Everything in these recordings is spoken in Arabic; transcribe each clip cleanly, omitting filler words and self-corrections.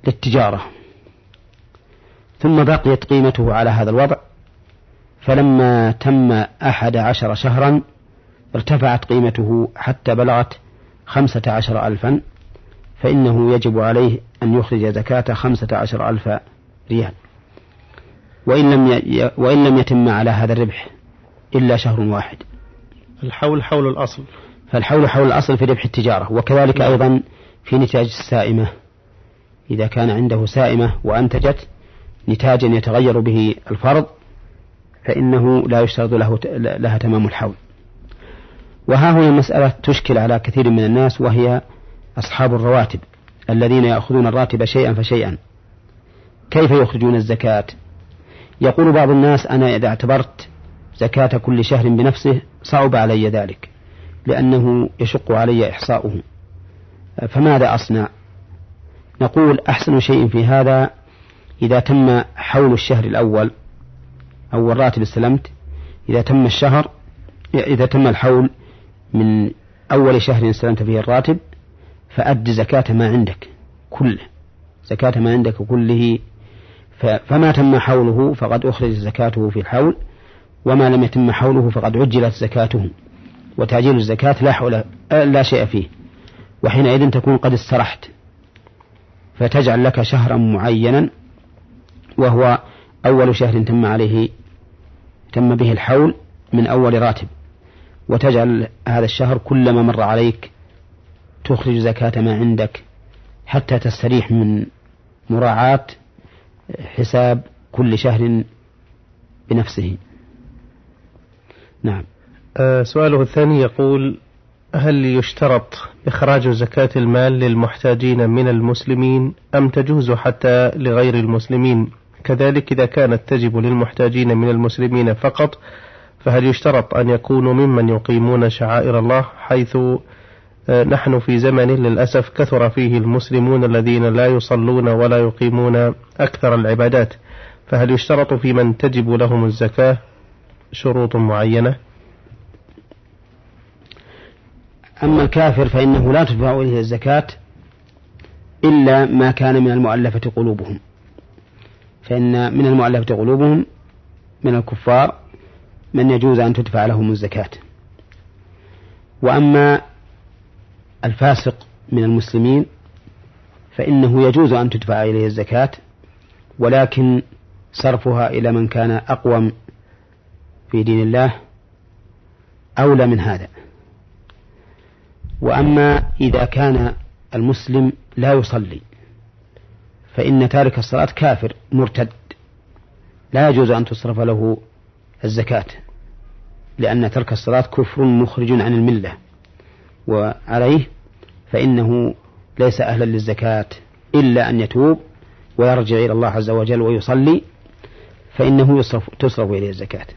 للتجارة، ثم بقيت قيمته على هذا الوضع، فلما تم 11 شهرا ارتفعت قيمته حتى بلغت 15,000، فإنه يجب عليه أن يخرج زكاة 15,000 ريال، وإن لم يتم على هذا الربح إلا شهر واحد. الحول حول الأصل، فالحول حول الأصل في ربح التجارة. وكذلك أيضا في نتاج السائمة، إذا كان عنده سائمة وأنتجت نتاجا يتغير به الفرض فإنه لا يشترط لها تمام الحول. وها هنا مسألة تشكل على كثير من الناس، وهي أصحاب الرواتب الذين يأخذون الراتب شيئا فشيئا، كيف يخرجون الزكاة؟ يقول بعض الناس: أنا إذا اعتبرت زكاة كل شهر بنفسه صعب علي ذلك، لأنه يشق علي إحصاؤه، فماذا أصنع؟ نقول: أحسن شيء في هذا إذا تم حول الشهر الأول أو الراتب استلمت، إذا تم الحول من أول شهر استلمت فيه الراتب، فأد زكاة ما عندك كله، زكاة ما عندك كله، فما تم حوله فقد أخرج زكاته في الحول، وما لم يتم حوله فقد عجلت زكاته، وتعجيل الزكاة لا شيء فيه، وحينئذ تكون قد استرحت، فتجعل لك شهرا معينا وهو أول شهر تم به الحول من أول راتب، وتجعل هذا الشهر كلما مر عليك تخرج زكاة ما عندك حتى تستريح من مراعاة حساب كل شهر بنفسه. نعم. سؤاله الثاني يقول: هل يشترط إخراج زكاة المال للمحتاجين من المسلمين أم تجوز حتى لغير المسلمين؟ كذلك إذا كانت تجب للمحتاجين من المسلمين فقط، فهل يشترط أن يكونوا ممن يقيمون شعائر الله، حيث نحن في زمن للأسف كثر فيه المسلمون الذين لا يصلون ولا يقيمون أكثر العبادات، فهل يشترط في من تجب لهم الزكاة شروط معينة؟ أما الكافر فإنه لا تدفع إليه الزكاة إلا ما كان من المؤلفة قلوبهم، فإن من المؤلفة قلوبهم من الكفار من يجوز أن تدفع لهم الزكاة. وأما الفاسق من المسلمين فإنه يجوز أن تدفع إليه الزكاة، ولكن صرفها إلى من كان أقوم في دين الله أولى من هذا. وأما إذا كان المسلم لا يصلي فإن تارك الصلاة كافر مرتد، لا يجوز أن تصرف له الزكاة، لأن ترك الصلاة كفر مخرج عن الملة، وعليه فإنه ليس أهلا للزكاة إلا أن يتوب ويرجع إلى الله عز وجل ويصلي، فإنه تصرف إليه الزكاة.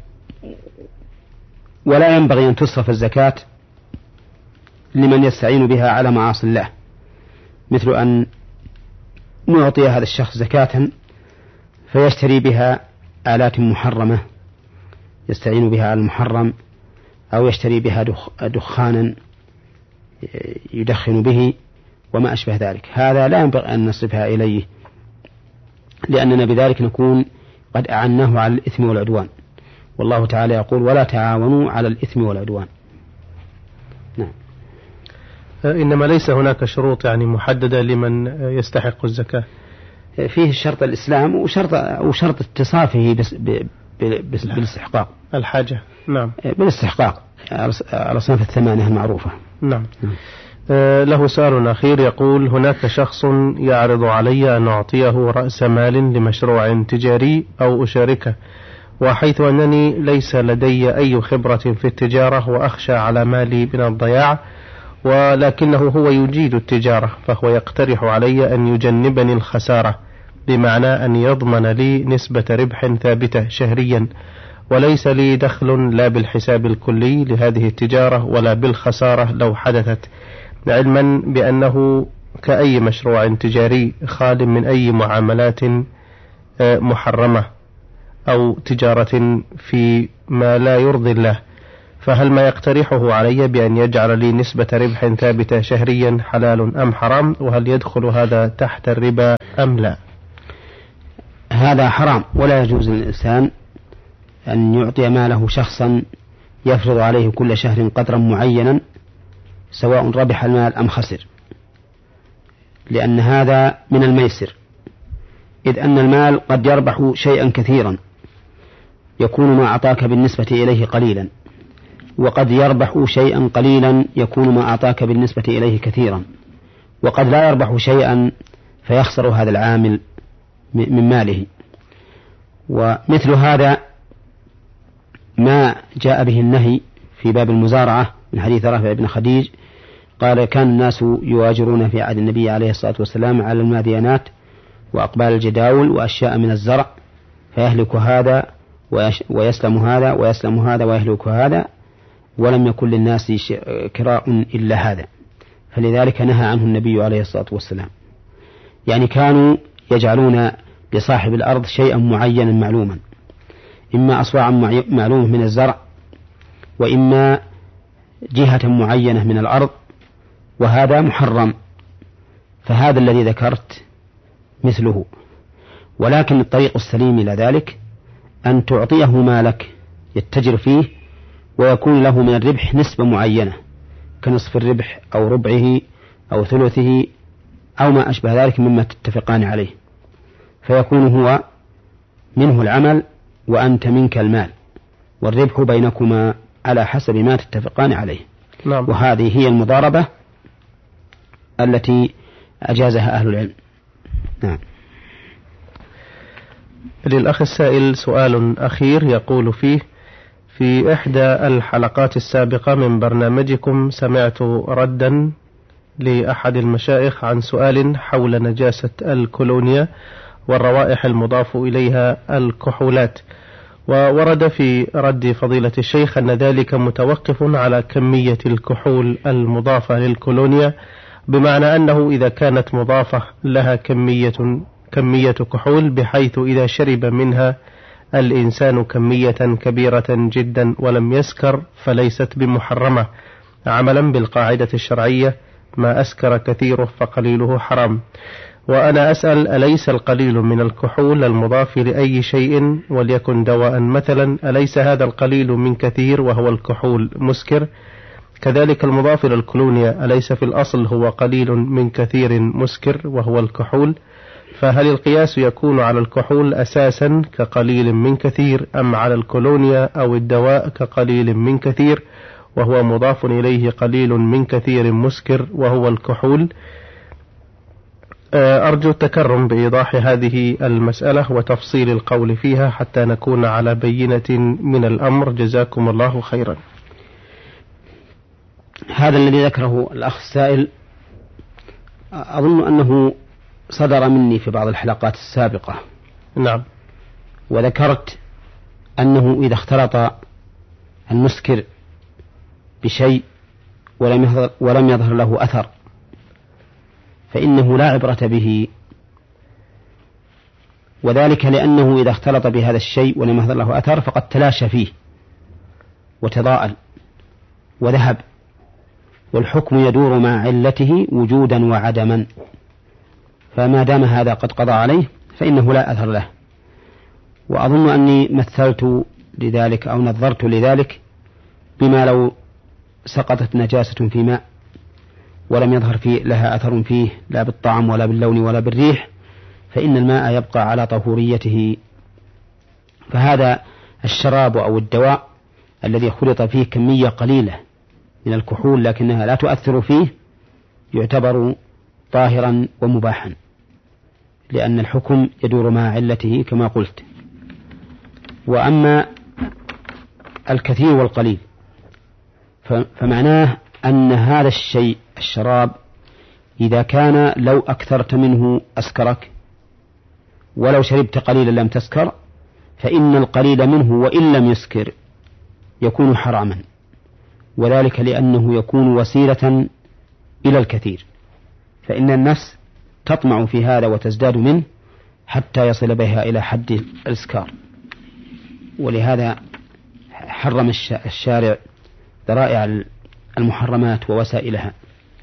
ولا ينبغي أن تصرف الزكاة لمن يستعين بها على معاصي الله، مثل أن نعطي هذا الشخص زكاة فيشتري بها آلات محرمة يستعين بها على المحرم، أو يشتري بها دخانا يدخن به وما أشبه ذلك. هذا لا ينبغي أن نصرفها إليه، لأننا بذلك نكون قد أعناه على الإثم والعدوان، والله تعالى يقول: ولا تعاونوا على الإثم والعدوان. نعم. إنما ليس هناك شروط محددة لمن يستحق الزكاة؟ فيه شرط الإسلام وشرط اتصافه بالاستحقاق، الحاجة. نعم. بالاستحقاق على صنف الثمانية المعروفة. نعم. له سؤال أخير يقول: هناك شخص يعرض علي أن أعطيه رأس مال لمشروع تجاري أو أشاركه، وحيث أنني ليس لدي أي خبرة في التجارة وأخشى على مالي من الضياع، ولكنه هو يجيد التجارة، فهو يقترح علي أن يجنبني الخسارة، بمعنى أن يضمن لي نسبة ربح ثابتة شهريا، وليس لي دخل لا بالحساب الكلي لهذه التجارة ولا بالخسارة لو حدثت، علما بأنه كأي مشروع تجاري خال من أي معاملات محرمة أو تجارة في ما لا يرضي الله، فهل ما يقترحه علي بأن يجعل لي نسبة ربح ثابتة شهريا حلال أم حرام؟ وهل يدخل هذا تحت الربا أم لا؟ هذا حرام، ولا يجوز للإنسان أن يعطي ماله شخصا يفرض عليه كل شهر قدرا معينا سواء ربح المال أم خسر، لأن هذا من الميسر، إذ أن المال قد يربح شيئا كثيرا يكون ما أعطاك بالنسبة إليه قليلا، وقد يربح شيئا قليلا يكون ما أعطاك بالنسبة إليه كثيرا، وقد لا يربح شيئا فيخسر هذا العامل من ماله. ومثل هذا ما جاء به النهي في باب المزارعة من حديث رافع بن خديج قال: كان الناس يواجرون في عهد النبي عليه الصلاة والسلام على الماديانات وأقبال الجداول وأشياء من الزرع، فيهلك هذا ويسلم هذا ويسلم هذا ويهلك هذا، ولم يكن للناس كراء إلا هذا، فلذلك نهى عنه النبي عليه الصلاة والسلام. يعني كانوا يجعلون لصاحب الأرض شيئا معينا معلوما، إما أصواعا معلومة من الزرع، وإما جهة معينة من الأرض، وهذا محرم. فهذا الذي ذكرت مثله، ولكن الطريق السليم إلى ذلك أن تعطيه مالك يتجر فيه ويكون له من الربح نسبة معينة كنصف الربح أو ربعه أو ثلثه أو ما أشبه ذلك مما تتفقان عليه، فيكون هو منه العمل وأنت منك المال، والربح بينكما على حسب ما تتفقان عليه. نعم. وهذه هي المضاربة التي أجازها أهل العلم. نعم. للأخ السائل سؤال أخير يقول فيه: في إحدى الحلقات السابقة من برنامجكم سمعت ردا لأحد المشايخ عن سؤال حول نجاسة الكولونيا والروائح المضاف إليها الكحولات، وورد في رد فضيلة الشيخ أن ذلك متوقف على كمية الكحول المضافة للكولونيا، بمعنى أنه إذا كانت مضافة لها كمية كحول بحيث إذا شرب منها الإنسان كمية كبيرة جدا ولم يسكر فليست بمحرمة، عملا بالقاعدة الشرعية: ما أسكر كثيره فقليله حرام. وأنا أسأل: أليس القليل من الكحول المضاف لأي شيء وليكن دواء مثلا، أليس هذا القليل من كثير وهو الكحول مسكر؟ كذلك المضاف للكولونيا أليس في الأصل هو قليل من كثير مسكر وهو الكحول؟ فهل القياس يكون على الكحول أساسا كقليل من كثير، أم على الكولونيا أو الدواء كقليل من كثير وهو مضاف إليه قليل من كثير مسكر وهو الكحول؟ أرجو التكرم بإيضاح هذه المسألة وتفصيل القول فيها حتى نكون على بينة من الأمر، جزاكم الله خيرا. هذا الذي ذكره الأخ السائل أظن أنه صدر مني في بعض الحلقات السابقة. نعم. وذكرت أنه إذا اختلط المسكر بشيء ولم يظهر له أثر فإنه لا عبرة به، وذلك لأنه إذا اختلط بهذا الشيء ولم يظهر له أثر فقد تلاشى فيه وتضاءل وذهب، والحكم يدور مع علته وجودا وعدما، فما دام هذا قد قضى عليه فإنه لا أثر له. وأظن أني مثلت لذلك أو نظرت لذلك بما لو سقطت نجاسة في ماء ولم يظهر فيه لها أثر فيه لا بالطعم ولا باللون ولا بالريح، فإن الماء يبقى على طهوريته. فهذا الشراب أو الدواء الذي خلط فيه كمية قليلة من الكحول لكنها لا تؤثر فيه يعتبر طاهرا ومباحا، لأن الحكم يدور مع علته كما قلت. وأما الكثير والقليل فمعناه أن هذا الشيء الشراب إذا كان لو أكثرت منه أسكرك، ولو شربت قليلا لم تسكر، فإن القليل منه وإن لم يسكر يكون حراما، وذلك لأنه يكون وسيلة إلى الكثير، فإن النفس تطمع في هذا وتزداد منه حتى يصل بها إلى حد الإسكار. ولهذا حرم الشارع ذرائع المحرمات ووسائلها.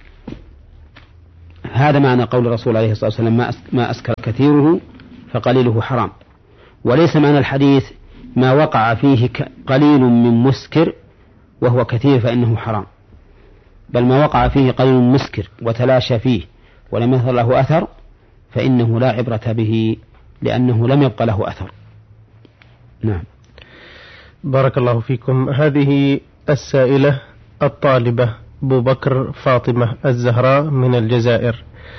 هذا معنى قول الرسول عليه الصلاة والسلام ما أسكر كثيره فقليله حرام. وليس معنى الحديث ما وقع فيه قليل من مسكر وهو كثير فإنه حرام، بل ما وقع فيه قليل من مسكر وتلاشى فيه ولم يظهر له أثر فإنه لا عبرة به لأنه لم يبق له أثر. نعم. بارك الله فيكم. هذه السائلة الطالبة أبو بكر فاطمة الزهراء من الجزائر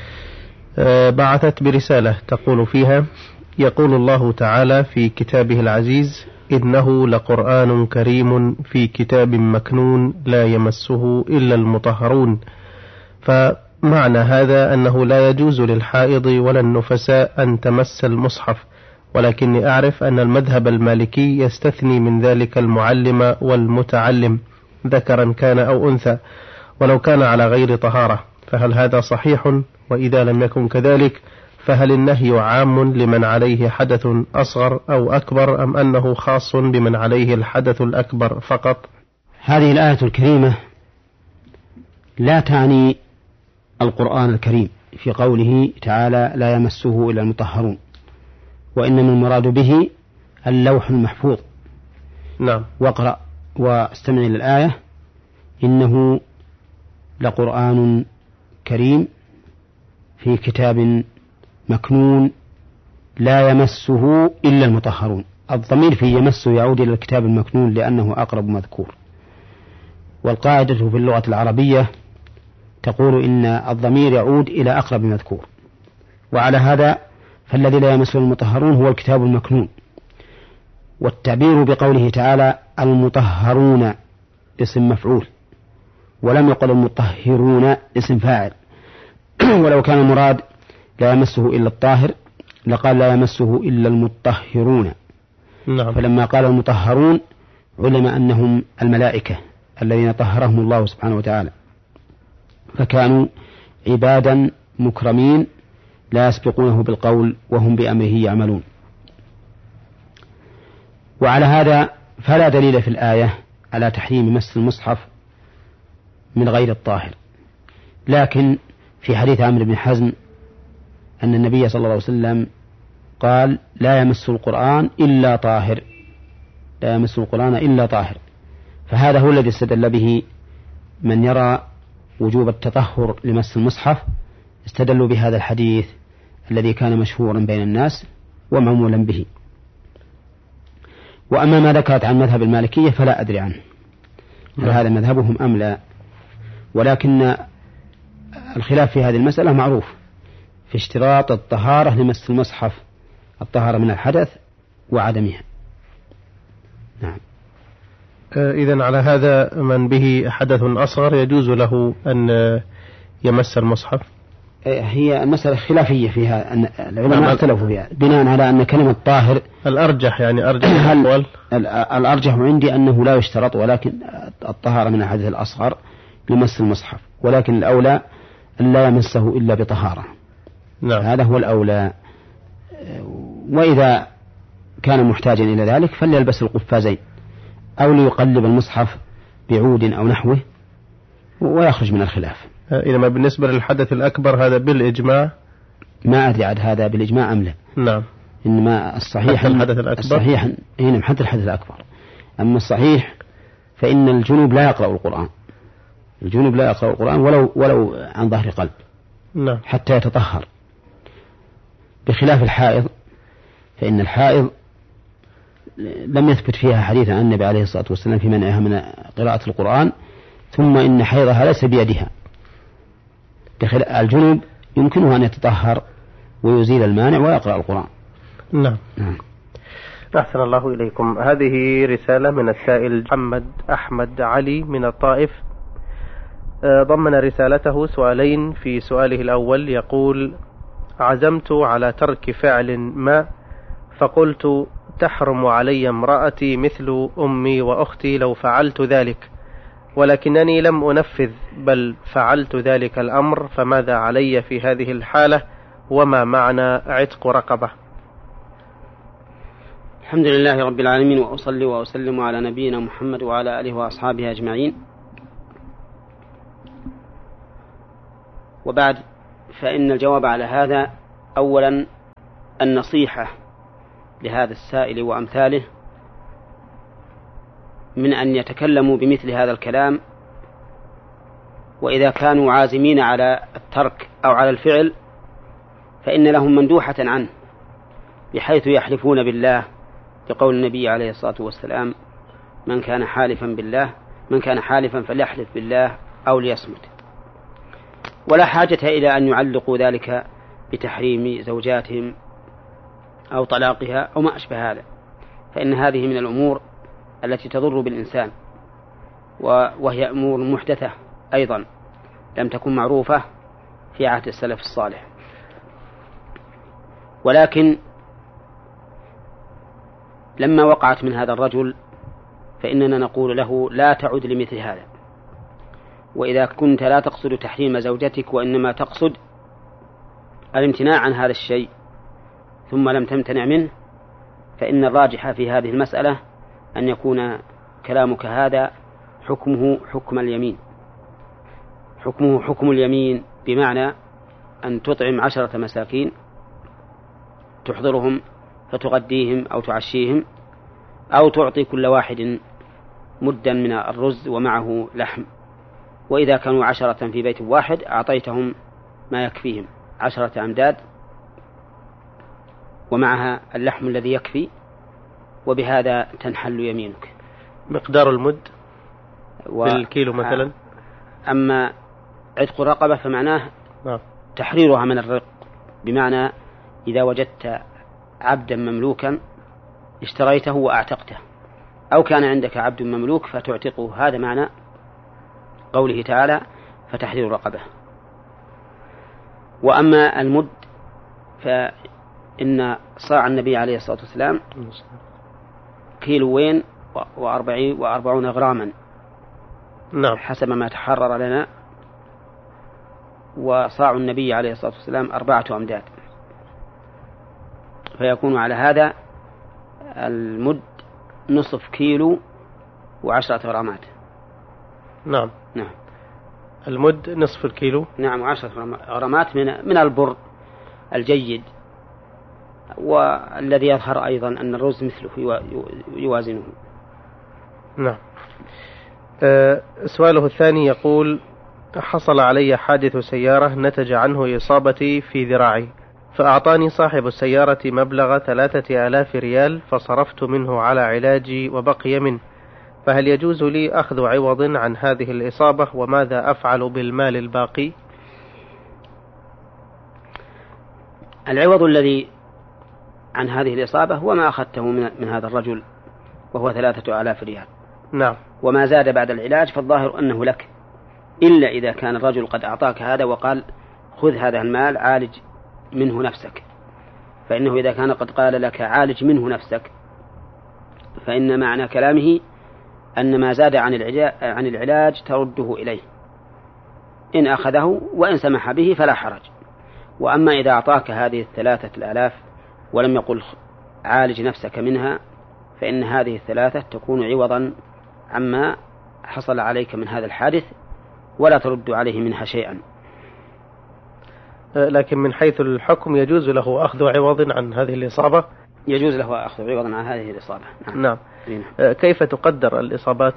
بعثت برسالة تقول فيها: يقول الله تعالى في كتابه العزيز: إنه لقرآن كريم في كتاب مكنون لا يمسه إلا المطهرون. فمعنى هذا أنه لا يجوز للحائض ولا النفساء أن تمس المصحف، ولكني أعرف أن المذهب المالكي يستثني من ذلك المعلم والمتعلم ذكرا كان أو أنثى ولو كان على غير طهارة، فهل هذا صحيح؟ وإذا لم يكن كذلك فهل النهي عام لمن عليه حدث أصغر أو أكبر أم أنه خاص بمن عليه الحدث الأكبر فقط؟ هذه الآية الكريمة لا تعني القرآن الكريم في قوله تعالى لا يمسه إلا المطهرون، وإنما المراد به اللوح المحفوظ. نعم. واقرأ واستمع إلى الآية: إنه لقرآن كريم في كتاب مكنون لا يمسه إلا المطهرون. الضمير في يمسه يعود إلى الكتاب المكنون لأنه أقرب مذكور، والقاعدة في اللغة العربية تقول إن الضمير يعود إلى أقرب مذكور، وعلى هذا فالذي لا يمسه المطهرون هو الكتاب المكنون. والتعبير بقوله تعالى المطهرون اسم مفعول، ولم يقل المطهرون اسم فاعل. ولو كان المراد لا يمسه إلا الطاهر لقال لا يمسه إلا المطهرون. نعم. فلما قال المطهرون علم أنهم الملائكة الذين طهرهم الله سبحانه وتعالى، فكانوا عبادا مكرمين لا يسبقونه بالقول وهم بأمره يعملون. وعلى هذا فلا دليل في الآية على تحريم مس المصحف من غير الطاهر، لكن في حديث عمرو بن حزم أن النبي صلى الله عليه وسلم قال لا يمس القرآن إلا طاهر، لا يمس القرآن إلا طاهر، فهذا هو الذي استدل به من يرى وجوب التطهر لمس المصحف، استدلوا بهذا الحديث الذي كان مشهورا بين الناس ومعمولا به. وأما ما ذكرت عن مذهب المالكية فلا أدري عنه، هل هذا مذهبهم أم لا، ولكن الخلاف في هذه المسألة معروف في اشتراط الطهارة لمس المصحف، الطهارة من الحدث وعدمها. نعم. إذن على هذا من به حدث أصغر يجوز له أن يمس المصحف؟ هي المسألة خلافية فيها، أن العلماء اختلفوا فيها بناء على أن كلمة طاهر الأرجح، يعني أرجح الأقوال. الأرجح عندي أنه لا يشترط، ولكن الطهارة من الحدث الأصغر لمس المصحف، ولكن الأولى أن لا يمسه إلا بطهارة. نعم. هذا هو الأولى. وإذا كان محتاجا إلى ذلك فليلبس القفازين أو ليقلب المصحف بعود أو نحوه ويخرج من الخلاف. إنما بالنسبة للحدث الأكبر هذا بالإجماع ما أدري عاد هذا بالإجماع أم لا. نعم. إنما الصحيح الحدث الأكبر، الصحيح هنا حتى الحدث الأكبر. أما الصحيح فإن الجنوب لا يقرأ القرآن، الجنوب لا يقرأ القرآن ولو عن ظهر قلب. نعم. حتى يتطهر، بخلاف الحائض، فإن الحائض لم يثبت فيها حديث عن النبي عليه الصلاة والسلام في منعها من قراءة القرآن، ثم إن حيضها ليس بيدها. الجنوب يمكنه أن يتطهر ويزيل المانع ويقرأ القرآن. نعم. أحسن الله إليكم. هذه رسالة من السائل محمد أحمد علي من الطائف، ضمن رسالته سؤالين. في سؤاله الأول يقول: عزمت على ترك فعل ما فقلت تحرم علي امرأتي مثل أمي وأختي لو فعلت ذلك، ولكنني لم أنفذ بل فعلت ذلك الأمر، فماذا علي في هذه الحالة؟ وما معنى عتق رقبة؟ الحمد لله رب العالمين، وأصلي وأسلم على نبينا محمد وعلى آله وأصحابه أجمعين. وبعد فإن الجواب على هذا أولا النصيحة لهذا السائل وأمثاله من أن يتكلموا بمثل هذا الكلام، وإذا كانوا عازمين على الترك أو على الفعل فإن لهم مندوحة عنه، بحيث يحلفون بالله لقول النبي عليه الصلاة والسلام: من كان حالفا فليحلف بالله أو ليصمت. ولا حاجة إلى أن يعلقوا ذلك بتحريم زوجاتهم أو طلاقها أو ما أشبه هذا، فإن هذه من الأمور التي تضر بالإنسان، وهي أمور محدثة أيضا لم تكن معروفة في عهد السلف الصالح. ولكن لما وقعت من هذا الرجل فإننا نقول له: لا تعد لمثل هذا، وإذا كنت لا تقصد تحريم زوجتك وإنما تقصد الامتناع عن هذا الشيء ثم لم تمتنع منه، فإن الراجح في هذه المسألة أن يكون كلامك هذا حكمه حكم اليمين، بمعنى أن تطعم 10 مساكين تحضرهم فتغديهم أو تعشيهم، أو تعطي كل واحد مدا من الرز ومعه لحم، وإذا كانوا 10 في بيت واحد أعطيتهم ما يكفيهم 10 أمداد ومعها اللحم الذي يكفي، وبهذا تنحل يمينك. مقدار المد بالكيلو مثلا. أما عتق الرقبة فمعناه تحريرها من الرق، بمعنى إذا وجدت عبدا مملوكا اشتريته وأعتقته، أو كان عندك عبد مملوك فتعتقه، هذا معنى قوله تعالى: فتحرير رقبة. وأما المد فإن صاع النبي عليه الصلاة والسلام 240 غراما، نعم، حسب ما تحرر لنا، وصاع النبي عليه الصلاة والسلام 4 أمداد، فيكون على هذا المد 0.5 كيلو و10 غرامات. نعم. المد 0.5 كيلو. نعم، و10 غرامات من البر الجيد، والذي يظهر أيضا أن الرز مثله يوازنه. نعم. سؤاله الثاني يقول: حصل علي حادث سيارة نتج عنه إصابتي في ذراعي، فأعطاني صاحب السيارة مبلغ 3000 ريال فصرفت منه على علاجي وبقي منه، فهل يجوز لي أخذ عوض عن هذه الإصابة، وماذا أفعل بالمال الباقي؟ العوض الذي عن هذه الإصابة هو ما أخذته من هذا الرجل، وهو 3000 ريال. نعم. وما زاد بعد العلاج فالظاهر أنه لك، إلا إذا كان الرجل قد أعطاك هذا وقال: خذ هذا المال عالج منه نفسك، فإنه إذا كان قد قال لك عالج منه نفسك فإن معنى كلامه أن ما زاد عن العلاج ترده إليه، إن أخذه وإن سمح به فلا حرج. وأما إذا أعطاك هذه 3000 ولم يقل عالج نفسك منها، فإن هذه 3 تكون عوضا عما حصل عليك من هذا الحادث، ولا ترد عليه منها شيئا. لكن من حيث الحكم يجوز له أخذ عوض عن هذه الإصابة؟ يجوز له أخذ عوض عن هذه الإصابة. نعم. كيف تقدر الإصابات؟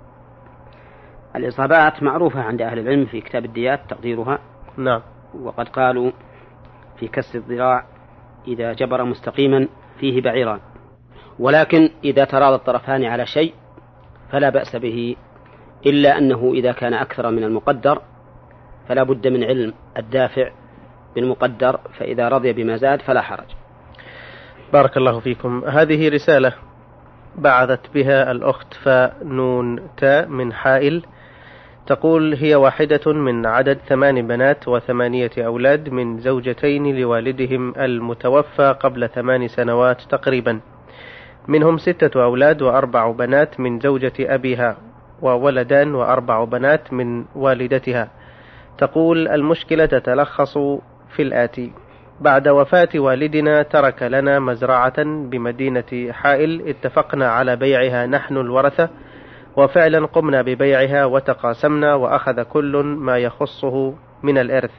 الإصابات معروفة عند أهل العلم في كتاب الديات تقديرها. نعم. وقد قالوا في كسر الذراع إذا جبر مستقيما فيه بعيران، ولكن إذا تراضى الطرفان على شيء فلا بأس به، إلا أنه إذا كان أكثر من المقدر فلا بد من علم الدافع بالمقدر، فإذا رضي بما زاد فلا حرج. بارك الله فيكم. هذه رسالة بعثت بها الأخت فنون تاء من حائل، تقول: هي واحدة من عدد 8 بنات و8 أولاد من زوجتين لوالدهم المتوفى قبل 8 سنوات تقريبا، منهم 6 أولاد و4 بنات من زوجة أبيها، وولدان و4 بنات من والدتها. تقول: المشكلة تتلخص في الآتي: بعد وفاة والدنا ترك لنا مزرعة بمدينة حائل اتفقنا على بيعها نحن الورثة، وفعلا قمنا ببيعها وتقاسمنا، وأخذ كل ما يخصه من الإرث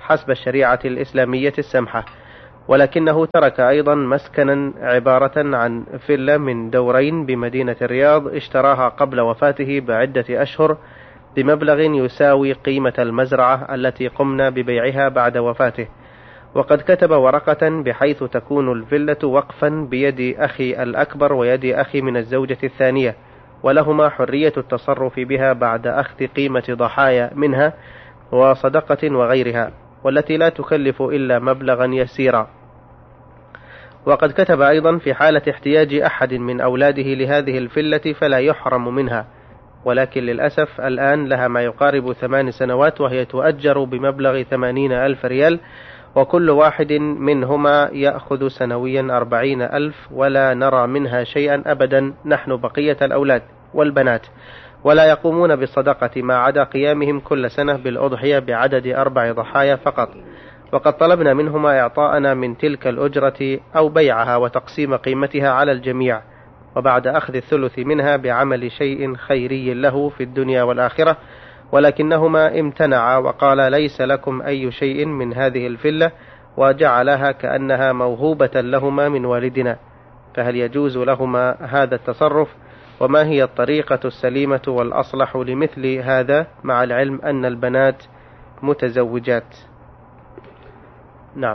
حسب الشريعة الإسلامية السمحة، ولكنه ترك أيضا مسكنا عبارة عن فيلا من دورين بمدينة الرياض اشتراها قبل وفاته بعدة أشهر بمبلغ يساوي قيمة المزرعة التي قمنا ببيعها بعد وفاته، وقد كتب ورقة بحيث تكون الفيلة وقفا بيد أخي الأكبر ويد أخي من الزوجة الثانية، ولهما حرية التصرف بها بعد أخذ قيمة ضحايا منها وصدقة وغيرها، والتي لا تكلف إلا مبلغا يسيرا. وقد كتب أيضا في حالة احتياج أحد من أولاده لهذه الفيلة فلا يحرم منها، ولكن للأسف الآن لها ما يقارب 8 سنوات وهي تؤجر بمبلغ 80,000 ريال، وكل واحد منهما يأخذ سنويا 40,000، ولا نرى منها شيئا أبدا نحن بقية الأولاد والبنات، ولا يقومون بالصدقة ما عدا قيامهم كل سنة بالأضحية بعدد 4 ضحايا فقط. وقد طلبنا منهما إعطاءنا من تلك الأجرة أو بيعها وتقسيم قيمتها على الجميع، وبعد أخذ الثلث منها بعمل شيء خيري له في الدنيا والآخرة، ولكنهما امتنعا وقال ليس لكم أي شيء من هذه الفلة، وجعلها كأنها موهوبة لهما من والدنا، فهل يجوز لهما هذا التصرف؟ وما هي الطريقة السليمة والأصلح لمثل هذا مع العلم أن البنات متزوجات؟ نعم.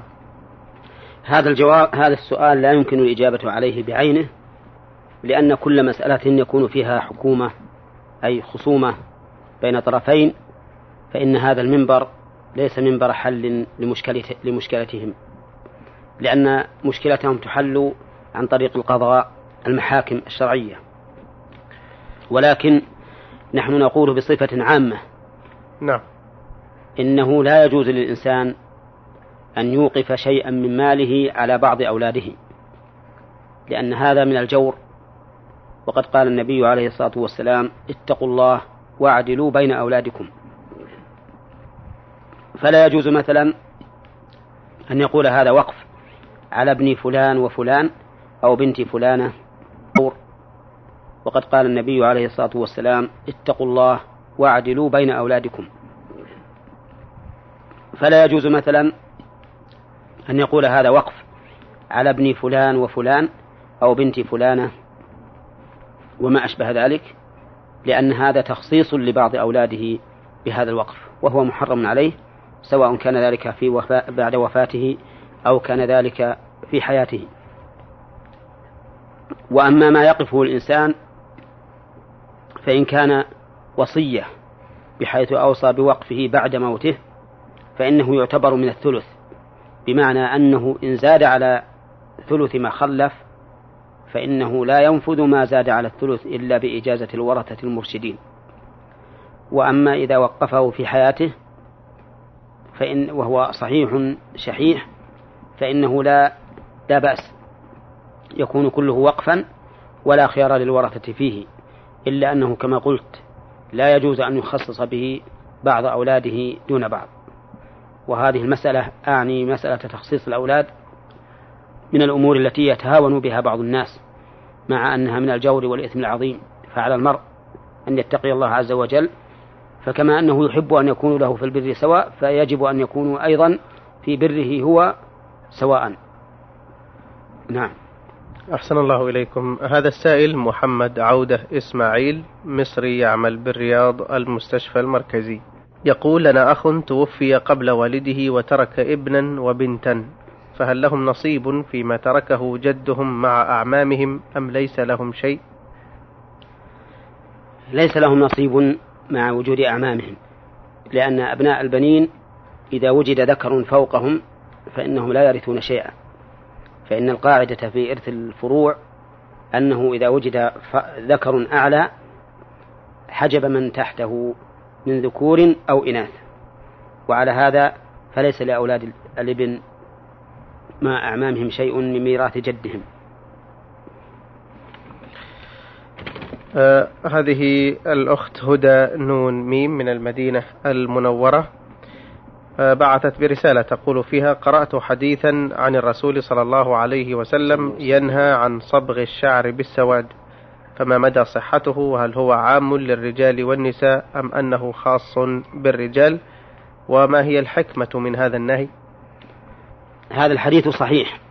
هذا السؤال لا يمكن الإجابة عليه بعينه، لأن كل مسألة يكون فيها حكومة أي خصومة بين طرفين، فإن هذا المنبر ليس منبر حل لمشكلتهم، لأن مشكلتهم تحل عن طريق القضاء المحاكم الشرعية. ولكن نحن نقول بصفة عامة نعم، إنه لا يجوز للإنسان أن يوقف شيئا من ماله على بعض أولاده، لأن هذا من الجور، وقد قال النبي عليه الصلاة والسلام اتقوا الله واعدلوا بين أولادكم. فلا يجوز مثلا أن يقول هذا وقف على ابن فلان وفلان أو بنت فلانة، وقد قال النبي عليه الصلاة والسلام اتقوا الله واعدلوا بين أولادكم. فلا يجوز مثلا أن يقول هذا وقف على ابن فلان وفلان أو بنت فلانة وما أشبه ذلك، لأن هذا تخصيص لبعض أولاده بهذا الوقف، وهو محرم عليه، سواء كان ذلك بعد وفاته أو كان ذلك في حياته. وأما ما يقفه الإنسان فإن كان وصية بحيث أوصى بوقفه بعد موته فإنه يعتبر من الثلث، بمعنى أنه إن زاد على ثلث ما خلف فإنه لا ينفذ ما زاد على الثلث إلا بإجازة الورثة المرشدين. وأما إذا وقفه في حياته وهو صحيح شحيح فإنه لا بأس، يكون كله وقفا ولا خيار للورثة فيه، إلا أنه كما قلت لا يجوز أن يخصص به بعض أولاده دون بعض. وهذه المسألة أعني مسألة تخصيص الأولاد من الأمور التي يتهاون بها بعض الناس، مع أنها من الجور والإثم العظيم. فعلى المرء أن يتقي الله عز وجل، فكما أنه يحب أن يكون له في البر سواء فيجب أن يكونوا أيضا في بره هو سواء. نعم. أحسن الله إليكم. هذا السائل محمد عودة إسماعيل، مصري يعمل بالرياض المستشفى المركزي، يقول لنا أخ توفي قبل والده وترك ابنا وبنتا، فهل لهم نصيب فيما تركه جدهم مع أعمامهم أم ليس لهم شيء؟ ليس لهم نصيب مع وجود أعمامهم، لأن أبناء البنين إذا وجد ذكر فوقهم فإنهم لا يرثون شيئا، فإن القاعدة في إرث الفروع أنه إذا وجد ذكر أعلى حجب من تحته من ذكور أو إناث، وعلى هذا فليس لأولاد الابن مع أعمامهم شيء من ميراث جدهم. هذه الأخت هدى نون ميم من المدينة المنورة بعثت برسالة تقول فيها: قرأت حديثا عن الرسول صلى الله عليه وسلم ينهى عن صبغ الشعر بالسواد، فما مدى صحته؟ وهل هو عام للرجال والنساء أم أنه خاص بالرجال؟ وما هي الحكمة من هذا النهي؟ هذا الحديث صحيح